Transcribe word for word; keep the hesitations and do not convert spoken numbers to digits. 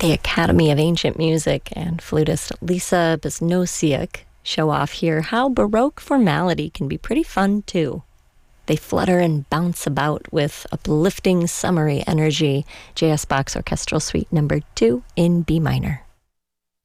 The Academy of Ancient Music and flutist Lisa Besnosiuk show off here how Baroque formality can be pretty fun too. They flutter and bounce about with uplifting summery energy. J S. Bach's Orchestral Suite number two in B minor.